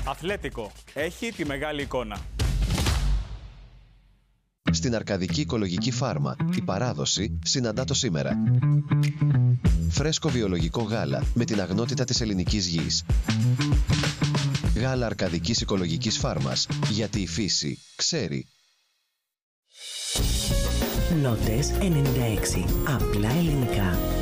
Αθλέτικο. Έχει τη μεγάλη εικόνα. Στην Αρκαδική Οικολογική Φάρμα, η παράδοση συναντά το σήμερα. Φρέσκο βιολογικό γάλα με την αγνότητα της ελληνικής γης. Γάλα Αρκαδικής Οικολογικής Φάρμας, γιατί η φύση ξέρει. Νότες 96. Απλά ελληνικά.